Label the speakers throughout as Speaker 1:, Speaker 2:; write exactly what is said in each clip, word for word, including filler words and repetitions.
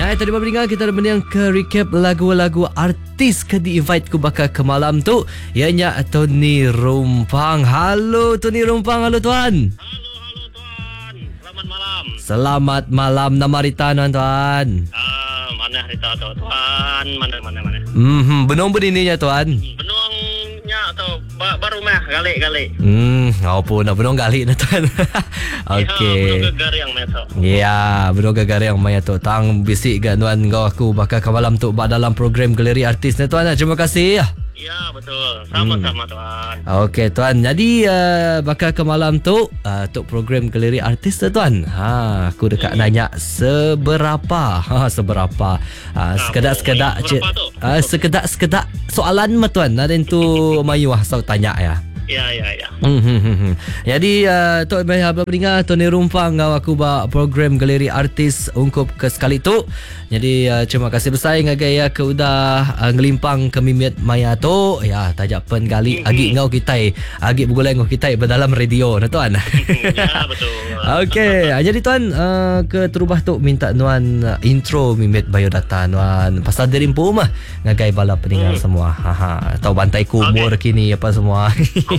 Speaker 1: Hai, tadi baru kita ada menang ke recap lagu-lagu artis ke di-invite ku bakal ke malam tu. Ianya Tony Rumpang. Halo Tony Rumpang, halo tuan.
Speaker 2: Halo, halo tuan. Selamat malam.
Speaker 1: Selamat malam. Nama Rita tuan.
Speaker 2: Uh, mana Rita tu tuan? Mana mana mana.
Speaker 1: Hmm, benong benininya tuan.
Speaker 2: Benongnya atau ba- baru mah galik-galik.
Speaker 1: Hmm, apa nak benong galik na tuan. Okey.
Speaker 2: Ya, benong gegar yang meso.
Speaker 1: Ya, benong gegar yang maya tu. Tang bisik gak tuan kau aku bakal ke malam tu dalam program Galeri Artis na tuan. Terima kasih ya.
Speaker 2: Ya, betul. Sama-sama hmm. tuan.
Speaker 1: Okey tuan. Jadi uh, bakal ke malam tu uh, untuk program Galeri Artis tu tuan. Ha, aku dekat hmm. nanya seberapa. Ha, seberapa. Ha, sekedak-sekedak je. Uh, sekedak-sekedak soalan mah tuan. Ada tu mayu asal tanya ya.
Speaker 2: Ya, ya, ya.
Speaker 1: Hmm, hmm, hmm. Jadi uh, Tok Bayar Beringat Tony Rumpang ngau aku ba program Galeri Artis ungkup ke sekali tu. Jadi uh, terima kasih besar ngagai ya ke udah uh, ngelimpang ke mimit maya tu. Ya tajak pen gali agi ngau kita agi bergulai ngau kita berdalam radio na tuan.
Speaker 2: Ya, betul.
Speaker 1: Okey, jadi tuan uh, ke terubah tu minta nuan uh, intro mimit biodata nuan pasal derimpu mah ngagai bala pendengar hmm. semua. Ha ha, tahu bantai kumur okay. Kini apa semua.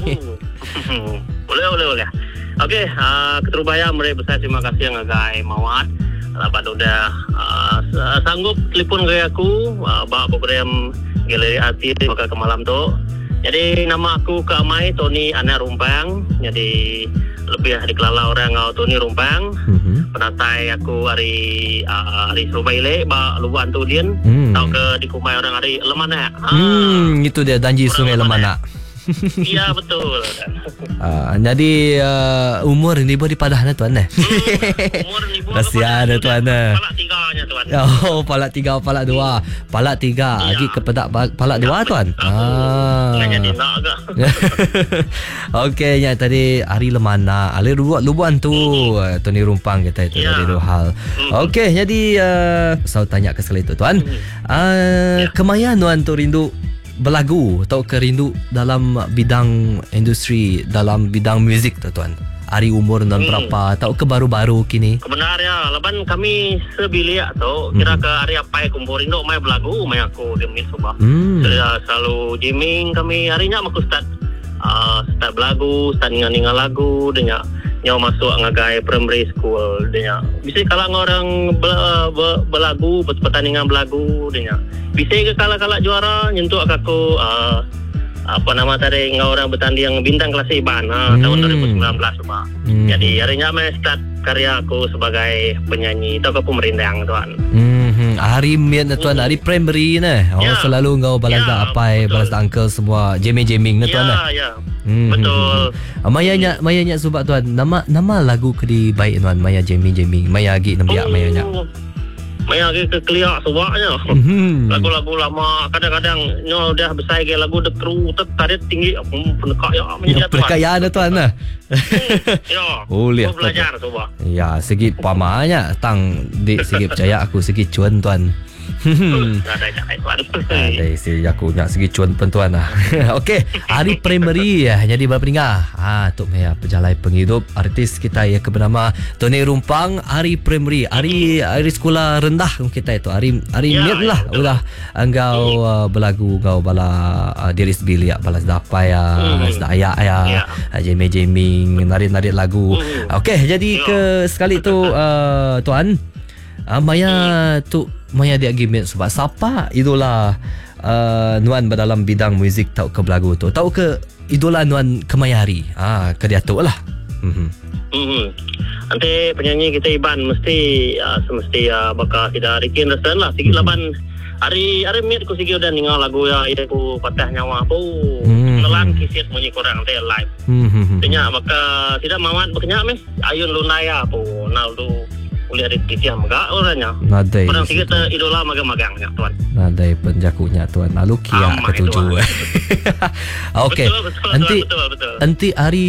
Speaker 2: Boleh, boleh, boleh. Okey, uh, Keterubaya meri besar terima kasih yang agak mawat. Dapat udah uh, sanggup telefon ke aku uh, bawa program Galeri Artis maka ke malam tu. Jadi nama aku Kak Mai Tony Ana Rumpang. Jadi lebih dikelala orang ngau Tony Rumpang. Mm-hmm. Penatai aku hari uh, hari Surabaya ba luan tu din. Mm. Tau ke dikumai orang hari Lemana.
Speaker 1: Hmm, ha. Itu dia Danji Sungai Lemana.
Speaker 2: Iya betul.
Speaker 1: Uh, jadi uh, umur ni boleh padah na tuan eh.
Speaker 2: Hmm, umur ni boleh.
Speaker 1: Kasihan na tuan eh.
Speaker 2: Palak tiga nya tuan.
Speaker 1: Oh, palak tiga, palak dua. Palak tiga, lagi ke pedak palak dua tuan.
Speaker 2: Ah. Jadi nak agak.
Speaker 1: Okey, ya tadi hari Lemana, ali lubuan lubuan tu uh, Tony Rumpang kita itu dari dua hal. Okey, jadi uh, saya tanya ke sekali tu tuan. Uh, kemaya tuan tu rindu berlagu atau kerindu dalam bidang industri, dalam bidang muzik tu tuan? Hari umur dan hmm. berapa atau ke baru-baru kini?
Speaker 2: Kebenarnya leban kami sebilik tu kira ke hari apa kumpul rindu mai berlagu mai aku demi subah. Hmm. Saya selalu jamming kami harinya aku start uh, start berlagu, start ningal-ningal lagu dengan nyawa masuk ngagai primary school dia. Bisa kalau orang bel, bel, berlagu, pertandingan berlagu dia. Bisa ke kala-kala juara nyentuh aku uh, apa nama tadi ngau orang bertanding bintang kelas Iban ha, hmm. tahun dua ribu sembilan belas Pak. Hmm. Jadi harinya saya start karya aku sebagai penyanyi atau ke pemerintah tuan.
Speaker 1: Hmm, hari mian tuan, hari primary nah. Oh ya. Selalu ngau balas ya, apai, balas uncle semua jamming-jamming na tuan. Ya,
Speaker 2: ya. Hmm, betul.
Speaker 1: Hmm. Mayanya mayanya sebab tuan nama nama lagu ke di baik tuan, maya jamming-jamming, maya gi nambiak oh. mayanya.
Speaker 2: Maya ke keliak sebabnya. Mm-hmm. Lagu-lagu lama kadang-kadang nyo dah besar ke lagu dekru tertarik tinggi penekak ya menjadi tuan.
Speaker 1: Perkayaan tuan nah.
Speaker 2: Ya.
Speaker 1: Oh lihat
Speaker 2: belajar sebab.
Speaker 1: Ya, segi pamanya tang di segi percaya aku segi cuan tuan.
Speaker 2: Ada tuan.
Speaker 1: Ada isi aku nak segi cuan pentuan lah. Okey, hari primary ya. Jadi berperingat. Ha, tok maya pejalai penghidup artis kita ya bernama Tony Rumpang hari primary, hari hari sekolah rendah kita itu. Hari hari ya, mid lah ya, udah engkau uh, berlagu engkau bala uh, diri sebilik balas dapai ya, hmm. daya ya, ya. Jamming-jamming, narik-narik lagu. Hmm. Okey, jadi ya. Ke sekali tu uh, tuan uh, maya hmm. tu Maya dia gimmick sebab siapa idola uh, nuan dalam bidang muzik tahu ke belagu tu, tahu ke idola nuan kemayari ah ke dia tu lah. Mhm.
Speaker 2: Mhm. Nanti penyanyi kita Iban mesti uh, semesti uh, bakal tidak rikin resan lah sikit mm-hmm. laban hari hari mit ku sikit udah ningal lagu ya ide ku patah nyawa po. Mm-hmm. Nelan kisit bunyi kurang teh live. Mhm. Tanya bakal tidak mawat berkenyak meh ayun lunaya po naldo boleh ada kisah megak orangnya.
Speaker 1: Nadai.
Speaker 2: Orang sikit idola magang-magangnya tuan.
Speaker 1: Nadai penjakunya tuan. Lalu kia ketujuh. Okey. Nanti nanti hari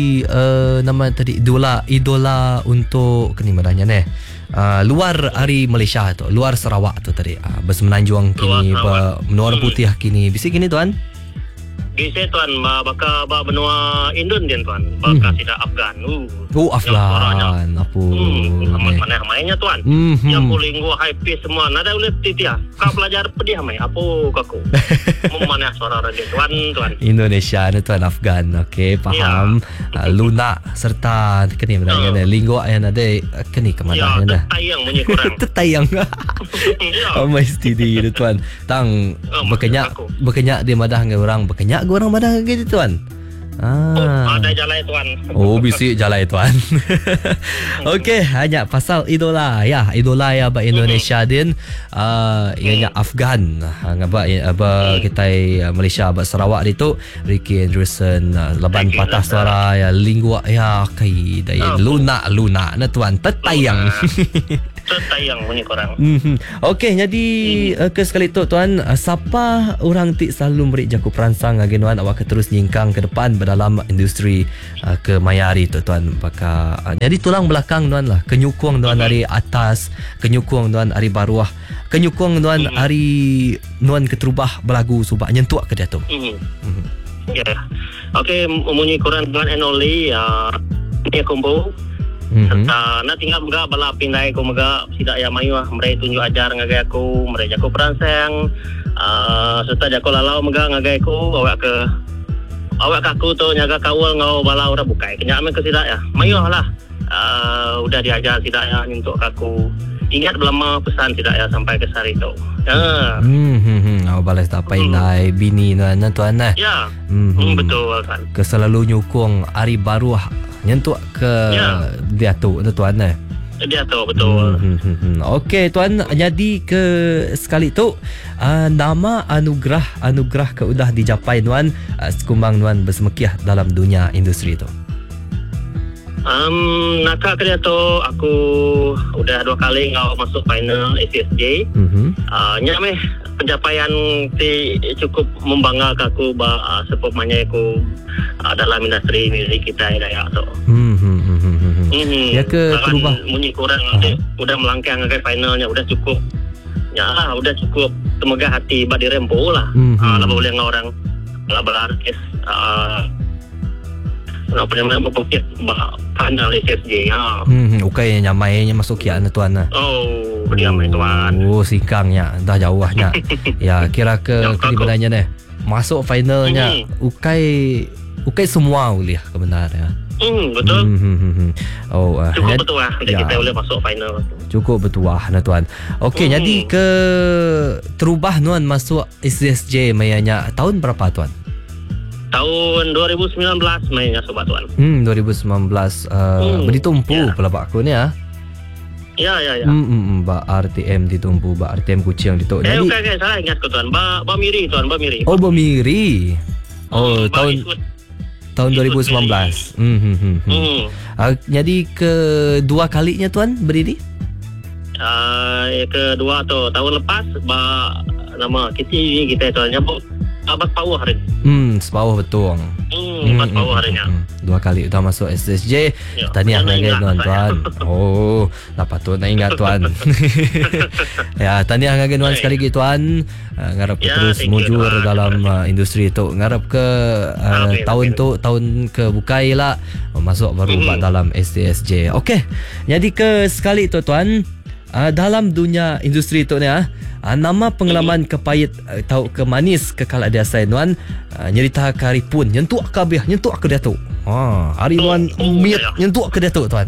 Speaker 1: uh, nama tadi idola idola untuk kenimadanya ne. Uh, luar hari Malaysia tu, luar Sarawak tu tadi. Uh, Bersemenanjung kini, Menara Putih kini. Bisa kini tuan?
Speaker 2: Bisa tuan, ba baka ba benua Indon dia tuan, baka
Speaker 1: Hmm.
Speaker 2: sida Afgan. Uh.
Speaker 1: Oh,
Speaker 2: Yang suaranya.
Speaker 1: Afgan. Apa?
Speaker 2: Hmm, amat mana mainnya tuan.
Speaker 1: Hmm.
Speaker 2: Yang polinggo high pitch semua. Nada ulit titia. Kau pelajar pedih mai. Apa kaku? Mana suara radio tuan tuan.
Speaker 1: Indonesia ni tuan, Afgan. Okey, faham. Uh, lunak serta kini
Speaker 2: Oh.
Speaker 1: mana linggo yang ada kini ke mana
Speaker 2: Ya,
Speaker 1: yana.
Speaker 2: tertayang bunyi kurang.
Speaker 1: Tertayang.
Speaker 2: Ya.
Speaker 1: Oh, my studi tu tuan. Tang
Speaker 2: Oh,
Speaker 1: berkenyak
Speaker 2: aku.
Speaker 1: berkenyak dia madah dengan orang, berkenyak ke orang madah gitu tuan.
Speaker 2: Oh,
Speaker 1: Ah.
Speaker 2: ada jalan tuan.
Speaker 1: Oh, bisik jalan tuan. Okey, hanya pasal idola. Ya, idola ya ba Indonesia din. Uh, ianya Afgan. Ngaba ba kita uh, Malaysia ba Sarawak itu Ricky Anderson uh, laban
Speaker 2: Ricky
Speaker 1: patah
Speaker 2: Anderson.
Speaker 1: suara ya lingua ya kai dai
Speaker 2: Oh.
Speaker 1: lunak lunak na tuan tertayang.
Speaker 2: Tertayang bunyi kurang.
Speaker 1: Mhm. Okey, jadi uh, ke sekali tu tuan, uh, siapa orang ti selalu beri jaku peransang agenuan awak ke terus nyingkang ke depan dalam industri uh, ke mayari tu tuan. Baka uh, jadi tulang belakang tuan lah, kenyukung tuan dari atas, kenyukung tuan dari bawah, kenyukung tuan dari nuan keterubah belagu subak nyentuk ke dia tu.
Speaker 2: Mhm.
Speaker 1: Mhm.
Speaker 2: Ya. Okey, bunyi kurang tuan and only uh, ni kombo.
Speaker 1: Mhm.
Speaker 2: Serta nak tinggal mga bala pindai ko mga sida ya mayu ah mereka tunjuk ajar ngagai aku mereka jago peransang uh, serta jago lalau mga ngagai ko awak ke awak kaku tu nyaga kawal ngau bala ora bukai kenya ame ke sida ya mayu lah uh, udah diajar sida ya untuk kaku ingat belama pesan sida ya sampai ke sari tu ya
Speaker 1: Hmm, hmm, hmm. Awak balas tak pandai bini tuan tuan eh.
Speaker 2: ya
Speaker 1: Hmm,
Speaker 2: hmm,
Speaker 1: hmm.
Speaker 2: betul kan
Speaker 1: Ke selalu nyukung hari baru nyentuk ke
Speaker 2: Ya.
Speaker 1: dia tu tu tuan eh.
Speaker 2: dia tu betul
Speaker 1: Hmm, hmm, hmm. Okey tuan, jadi ke sekali tu uh, nama anugerah anugerah ke udah dicapai tuan uh, sekumbang tuan bersemekiah dalam dunia industri tu.
Speaker 2: Um, nakak ke dia tu aku udah dua kali ngau masuk final A C S J.
Speaker 1: Mhm.
Speaker 2: Uh, nya meh pencapaian ti cukup membanggakan aku ba uh, sepemanya aku uh, dalam industri muzik kita ya tu.
Speaker 1: Hmm, hmm, hmm, hmm, hmm.
Speaker 2: Hmm.
Speaker 1: Ya ke terubah?
Speaker 2: Munyi kurang
Speaker 1: Aha.
Speaker 2: uh udah melangkah ke finalnya udah cukup. Ya lah, udah cukup tenaga hati ba dirempo lah.
Speaker 1: Mhm.
Speaker 2: Ah, lah boleh ngau orang lah berartis uh, apa namanya berpikir bah final A C S J ha.
Speaker 1: Hmm, okay nyamainya masuk kian tuan nah.
Speaker 2: Oh, diam oh, tuan.
Speaker 1: Oh, singkangnya dah jauhnya. Ya, kira ke
Speaker 2: Ya,
Speaker 1: kebenarannya nih. Masuk finalnya
Speaker 2: Hmm.
Speaker 1: ukai ukai semua boleh kebenarannya.
Speaker 2: Hmm, betul.
Speaker 1: Hmm, hmm, hmm, hmm. Oh, uh,
Speaker 2: Cukup
Speaker 1: jadi-
Speaker 2: betul lah. Ya.
Speaker 1: ya.
Speaker 2: Kita boleh masuk final.
Speaker 1: Cukup bertuah nah tuan. Okey,
Speaker 2: Hmm.
Speaker 1: jadi ke terubah nuan masuk S S J mayanya tahun berapa tuan?
Speaker 2: Tahun dua ribu sembilan belas mainnya sobat tuan.
Speaker 1: Hmm, dua ribu sembilan belas uh,
Speaker 2: Hmm,
Speaker 1: berditumpu
Speaker 2: ya.
Speaker 1: pelabak aku ni ah.
Speaker 2: Ya, ya, ya.
Speaker 1: Hmm, hmm, hmm, ba R T M ditumpu, ba R T M Kuching ditu.
Speaker 2: Eh,
Speaker 1: Jadi
Speaker 2: okey, okey. Salah ingat ke tuan. Ba, ba miri tuan, ba miri.
Speaker 1: oh bermiri. Oh,
Speaker 2: Hmm, ba
Speaker 1: tahun
Speaker 2: ikut.
Speaker 1: tahun
Speaker 2: ikut
Speaker 1: dua ribu sembilan belas. Hmm, hmm, hmm. hmm.
Speaker 2: Hmm.
Speaker 1: Uh, jadi ke dua kalinya tuan berdiri?
Speaker 2: Uh, yang kedua tu tahun lepas ba nama kita ni kita tuan nyambut abas power hari.
Speaker 1: Hmm, separuh betul.
Speaker 2: Hmm, abas power harinya.
Speaker 1: hmm. Dua kali dah masuk S S J.
Speaker 2: Ya,
Speaker 1: Tahniah
Speaker 2: jangan
Speaker 1: lagi
Speaker 2: ingat
Speaker 1: tuan
Speaker 2: saya.
Speaker 1: tuan. Oh, dah patut nak ingat tuan. Ya, tahniah lagi tuan
Speaker 2: Baik.
Speaker 1: sekali lagi tuan. Uh, ngarap ke
Speaker 2: Ya,
Speaker 1: terus
Speaker 2: thank you,
Speaker 1: mujur
Speaker 2: tuan.
Speaker 1: dalam uh, industri tu. Ngarap ke uh,
Speaker 2: Amin,
Speaker 1: tahun
Speaker 2: amin.
Speaker 1: tu tahun ke bukai lah masuk baru
Speaker 2: Mhm.
Speaker 1: mm. dalam S S J. Okey. Jadi ke sekali tu tuan. Uh, dalam dunia industri tu ni ah, uh, nama pengalaman kepait uh, tau ke manis ke kala dia saya tuan uh, nyerita kari pun nyentuk kabeh nyentuk ke dia tu. Ha, hari tuan
Speaker 2: Oh, oh,
Speaker 1: miat
Speaker 2: ya.
Speaker 1: nyentuk ke dia tu tuan.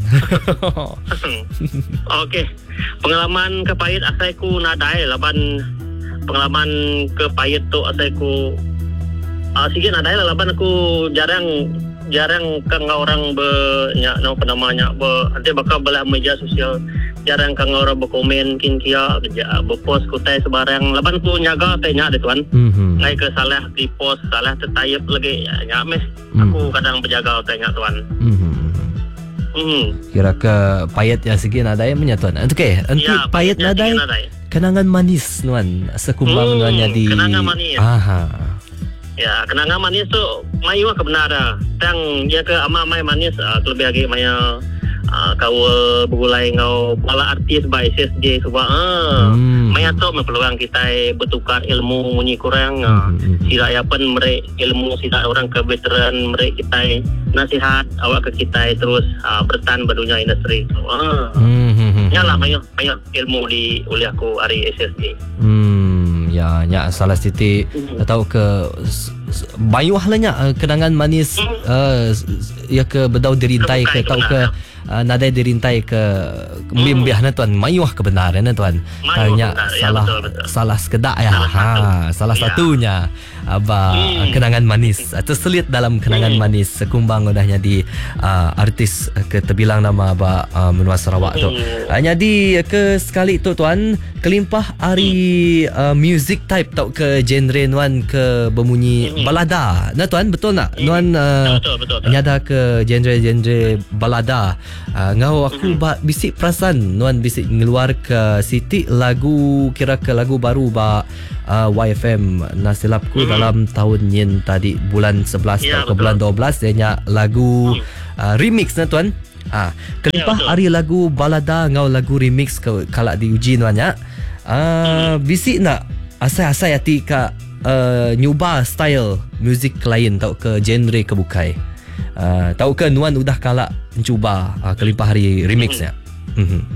Speaker 2: Okey. Pengalaman kepait asaiku nadai laban pengalaman kepait tu asaiku uh, sikit nadai lah laban aku jarang jarang kang orang banyak no penamanya be nanti bakal belah media sosial jarang kang orang berkomen kin kia kerja berpost kutai sebarang laban ku nyaga tanya de tuan
Speaker 1: Mhm.
Speaker 2: ngai ke salah di post salah tertayap lagi ya meh
Speaker 1: Hmm.
Speaker 2: aku kadang berjaga tanya tuan
Speaker 1: Mhm.
Speaker 2: hmm
Speaker 1: Kira ke payat yang segi nadai punya tuan. Okey, nanti
Speaker 2: ya
Speaker 1: payat
Speaker 2: payatnya
Speaker 1: nadai
Speaker 2: tinggal nadai.
Speaker 1: kenangan manis tuan sekumbang
Speaker 2: Hmm,
Speaker 1: tuan jadi.
Speaker 2: kenangan manis.
Speaker 1: Aha.
Speaker 2: Ya, kenangan manis tu mayu kebenaran. Tang dia ke ama mai manis uh, lebih lagi maya uh, kau bergulai ngau pala artis by S S J sebab ah hmm. maya tu peluang kita bertukar ilmu munyi kurang hmm. uh, sila yapan merek ilmu sila orang ke veteran merek kita nasihat awak ke kita terus uh, bertahan berdunia industri so, ah hmm. nyalah maya maya ilmu di oleh aku hari S S J
Speaker 1: hmm ya nya salah siti hmm. tahu ke bayuh lah nya kenangan manis hmm. uh, ya ke bedau dirintai ke tahu ke uh, nadai dirintai ke membiah na tuan mayuh kebenaran na tuan tanya salah ya, betul, betul. salah sekedak ya salah, ha, satu. salah ya. satunya aba hmm. kenangan manis terselit dalam kenangan hmm. manis sekumbang udahnya di uh, artis ke terbilang nama aba uh, menua Sarawak hmm. tu hanya di ke sekali tu tuan kelimpah hari uh, music type tau ke genre nuan ke berbunyi hmm. balada na tuan betul tak hmm. nuan uh, betul betul, betul. nyada ke genre-genre balada uh, ngau aku ba, bisik perasan nuan bisik ngeluar ke siti lagu kira ke lagu baru ba uh, Y F M nasilapku hmm. dalam tahun yen tadi bulan sebelas ya, atau ke bulan dua belas dia nyak lagu hmm. uh, remix na tuan ah kelimpah ya, hari lagu balada ngau lagu remix ke kalak diuji nuan nya uh, hmm. bisik nak asai-asai hati ka uh, nyubah style music lain tau ke genre ke bukai uh, tau ke nuan udah kalak mencuba uh, kelimpah hari remixnya hmm. hmm.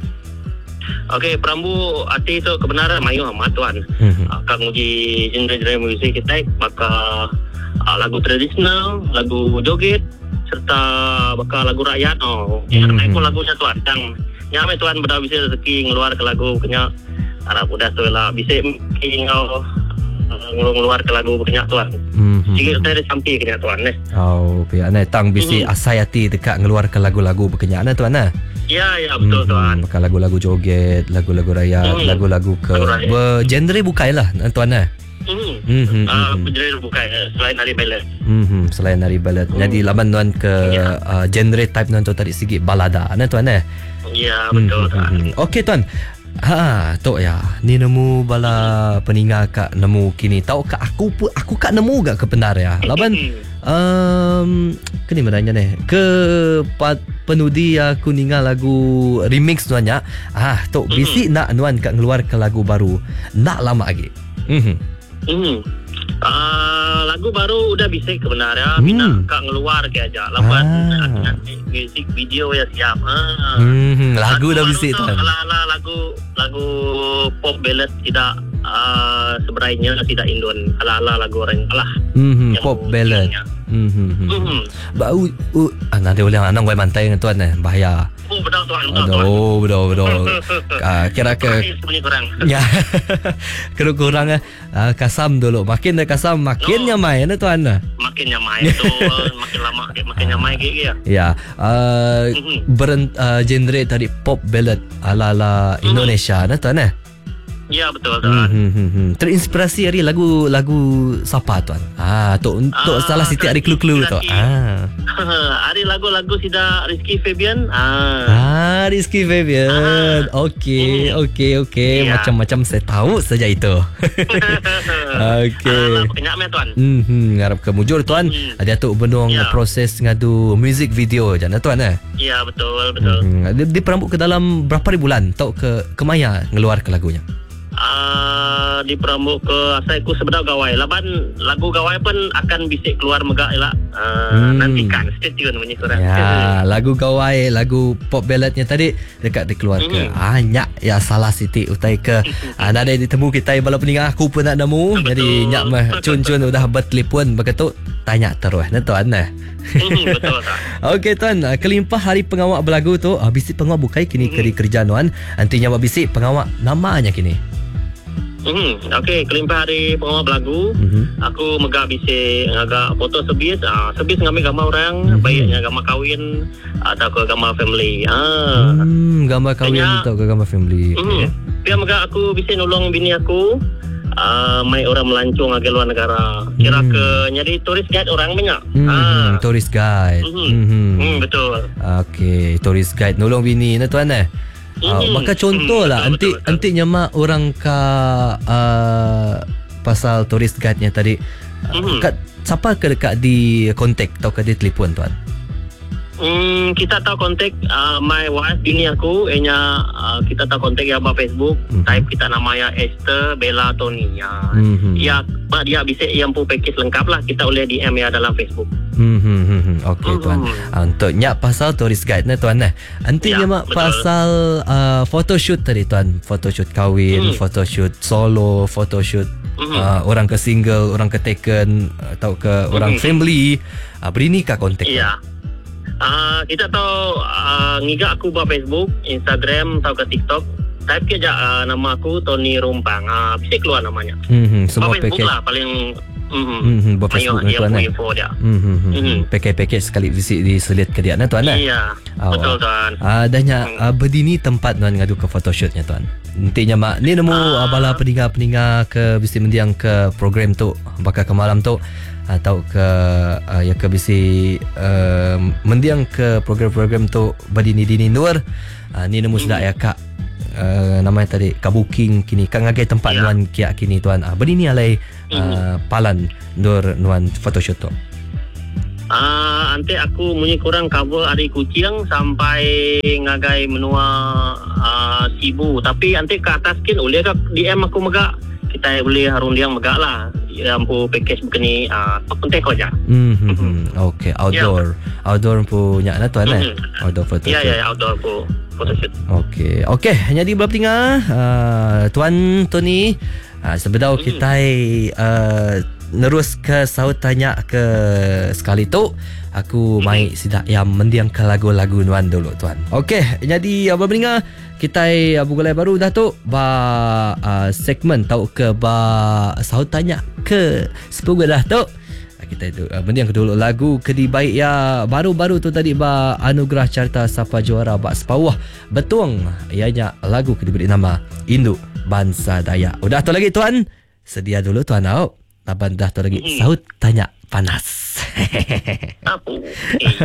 Speaker 2: Okey, Perambu arti itu kebenaran mayu amat tuan. Mm-hmm. Akan uji genre-genre muzik kita, maka uh, lagu tradisional, lagu joget, serta bakal lagu rakyat. Oh, mm-hmm. yang pun lagunya tuan. Yang nyamai tuan berdah bisa rezeki ngeluar ke lagu kenya harap udah tu lah bisa ngau ngeluar ke lagu kenya tuan. Mm-hmm. Sikit saya sampai kenya tuan eh.
Speaker 1: Oh, pihak ni tang bisi mm-hmm. asai hati dekat ngeluar ke lagu-lagu berkenyak na tuan nah.
Speaker 2: Ya, ya betul hmm, tuan.
Speaker 1: Maka lagu-lagu joget, lagu-lagu rakyat, hmm. lagu-lagu ke genre bukai lah tuan eh.
Speaker 2: Hmm. Hmm. Ah, uh, genre bukai selain hari ballad.
Speaker 1: Hmm. Selain hari ballad. Hmm. Jadi laban tuan ke ya. uh, genre type tuan tu tadi segi balada, nah tuan eh.
Speaker 2: Ya betul hmm. tuan.
Speaker 1: Hmm. Okey tuan. Ha, tok ya. Ni nemu bala peninga kak nemu kini. Tahu kak aku pun aku kak nemu gak ke benar ya. Laban um kini menanya ni ke pat penudi aku ninga lagu remix nuannya. Ah, tok bisi nak nuan kak ngeluar ke lagu baru. Nak lama lagi. Mhm. Mhm.
Speaker 2: Uh, lagu baru udah bisa kebenaran hmm. Bina kak ngeluar ke aja lapan ah. Music video ya siap ah. hmm, lagu, lagu dah bisa tu ala-ala lagu lagu pop ballad tidak uh, sebenarnya tidak Indon ala-ala lagu orang lah
Speaker 1: hmm, pop ballad hmm, hmm, hmm. hmm. Bau uh, ah, nanti oleh anak gue mantai dengan tuan eh bahaya.
Speaker 2: Oh betul tuan, betul
Speaker 1: tuan. Oh betul betul. Ah, kira ke
Speaker 2: kurang.
Speaker 1: Ya. Kira kurang eh. Ah, kasam dulu. Makin dah kasam makin no. nyamai na tuan.
Speaker 2: Makin nyamai tu makin lama makin nyamai gigi ya.
Speaker 1: Ya. Uh, mm-hmm. beren, uh, genre tadi pop ballad ala-ala mm-hmm. Indonesia na tuan eh.
Speaker 2: Ya betul tuan.
Speaker 1: Hmm, hmm, hmm. Terinspirasi dari lagu lagu siapa tuan? Ah, tu untuk ah, salah siti hari clue-clue tu. Ah.
Speaker 2: Hari lagu-lagu sida Rizky Febian. Ah.
Speaker 1: Ah, Rizky Febian. Ah. Okey, hmm. okey, okey. Ya. Macam-macam saya tahu saja itu. Okey. Ah, kenyak me tuan. Hmm, hmm. Ngarap ke mujur tuan. Hmm. Ada tu benung ya. proses ngadu music video jana tuan eh.
Speaker 2: Ya, betul, betul.
Speaker 1: Hmm. Dia, dia perambut ke dalam berapa ribu bulan tau ke kemaya ngeluar ke lagunya.
Speaker 2: Uh, di Perambuk ke asaiku sebenarnya gawai laban lagu gawai pun akan bisik keluar megak lah uh, hmm. nantikan stay tune bunyi kurang
Speaker 1: ya lagu gawai lagu pop balladnya tadi dekat dikeluar ke hmm. ah nyak ya salah siti utai ke ah ada ditemu kita bala peninga aku pun nak nemu jadi nyak mah cun-cun udah bertelefon begitu tanya terus nah tuan nah
Speaker 2: hmm, betul tak
Speaker 1: okey tuan kelimpah hari pengawak berlagu tu ah, bisik pengawak bukai kini hmm. kerja nuan nantinya bisik pengawak namanya kini.
Speaker 2: Hmm, okey, kelimpah hari pengawal berlagu. Mm-hmm. Aku megak bisa agak foto sebis, ah sebis ngambil gambar orang, mm-hmm. baiknya gambar kahwin atau ke gambar family. Ah. Hmm,
Speaker 1: gambar kahwin atau ke gambar family.
Speaker 2: Hmm. Dia megak aku bisa nolong bini aku. Ah, uh, mai orang melancong ke luar negara. Kira ke mm. nyari tourist guide orang banyak.
Speaker 1: Mm, ah, tourist guide.
Speaker 2: Mm-hmm. Mm-hmm. Hmm, betul.
Speaker 1: Okey, tourist guide nolong bini na tuan eh. Uh, maka contohlah mm, anti anti nyama orang ka uh, pasal tourist guide-nya tadi mm-hmm. kat siapa ke dekat di kontak atau ke di telefon tuan?
Speaker 2: Hmm, kita tahu kontak uh, my wife, bini aku, enya uh, kita tahu kontak ya ba Facebook,
Speaker 1: Mm-hmm.
Speaker 2: type kita namanya Esther Bella Tony. Ya,
Speaker 1: Mhm.
Speaker 2: ya, pak dia bisa yang pu package lengkap lah. Kita boleh D M ya dalam Facebook.
Speaker 1: Hmm, hmm, hmm, hmm. Okey tuan.
Speaker 2: Mhm.
Speaker 1: Ah, untuk nyak pasal tourist guide ni tuan eh. Nanti
Speaker 2: Ya,
Speaker 1: dia mak
Speaker 2: betul.
Speaker 1: pasal uh, photoshoot tadi tuan. Photoshoot kahwin,
Speaker 2: Hmm.
Speaker 1: photoshoot solo, photoshoot
Speaker 2: Mhm.
Speaker 1: uh, orang ke single, orang ke taken atau ke orang
Speaker 2: Mhm.
Speaker 1: family. Uh, beri ni kah kontak? tuan?
Speaker 2: Iya. Uh, kita tahu uh, ngigak aku ba Facebook, Instagram, tahu ke TikTok. Type ke aja uh, nama aku Tony Rumpang. Uh, bisa keluar namanya.
Speaker 1: Hmm, hmm.
Speaker 2: Ba
Speaker 1: Semua
Speaker 2: Facebook
Speaker 1: package.
Speaker 2: lah paling. Mm-hmm.
Speaker 1: Hmm, hmm. Buat Facebook ni tuan eh.
Speaker 2: Info dia.
Speaker 1: Hmm, hmm, hmm.
Speaker 2: Mhm.
Speaker 1: Package-package sekali visit diselit ke dia na tuan eh.
Speaker 2: Iya,
Speaker 1: Oh,
Speaker 2: betul tuan.
Speaker 1: Ah, dahnya
Speaker 2: Hmm.
Speaker 1: uh, berdini tempat tuan ngadu ke photoshootnya tuan. Nantinya mak ni nemu
Speaker 2: Ah.
Speaker 1: uh, bala peninggal-peninggal ke bisi mendiang ke program tu bakal ke malam tu atau ke uh, ya ke bisi uh, mendiang ke program-program tu berdini dini luar. Uh, ni nemu sudah ya kak uh, namanya tadi ka booking kini ka ngagai tempat
Speaker 2: Ya.
Speaker 1: nuan kiak kini tuan. Uh, berdini alai uh, palan nur nuan photoshoot tu.
Speaker 2: Ah, ante aku munyi kurang cover hari kucing sampai ngagai menua uh, sibu. Tapi ante ke atas kin boleh ke D M aku megak. Kita boleh harun dia megak lah. Yang pu package begini ah uh, kontak kau aja.
Speaker 1: Hmm, hmm, hmm. Okey, outdoor. Outdoor punya na tuan eh.
Speaker 2: Mhm.
Speaker 1: Outdoor photoshoot.
Speaker 2: Ya ya outdoor pu photoshoot.
Speaker 1: Okey. Okey, jadi belah tengah uh, Tuan Tony uh, sebenarnya
Speaker 2: Hmm.
Speaker 1: kita uh, nerus ke saut tanya ke sekali tu aku mai sidak yang mendiang ke lagu-lagu nuan dulu tuan. Okey, jadi apa uh, kita uh, bugulai baru dah tu ba uh, segmen tau ke ba saut tanya ke sepuluh dah tu. Kita itu uh, benda yang kedua lagu kedi baik ya baru-baru tu tadi ba anugerah carta Sapa Juara bak sepawah betuang ianya lagu kedi beri nama Induk Bangsa Dayak. Udah tu lagi tuan. Sedia dulu tuan au. Taban dah tu lagi saut tanya panas.
Speaker 2: Apa? Eh.